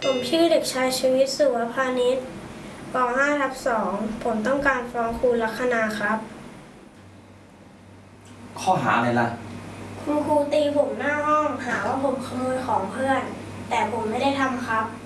ผมชื่อเด็กชายชวิตสุวพานิชป .5/2 ผมต้องการฟ้องครูลัคนาครับข้อหาอะไรล่ะคุณครูตีผมหน้าห้องหาว่าผมขโมยของเพื่อน แต่ผมไม่ได้ทำครับ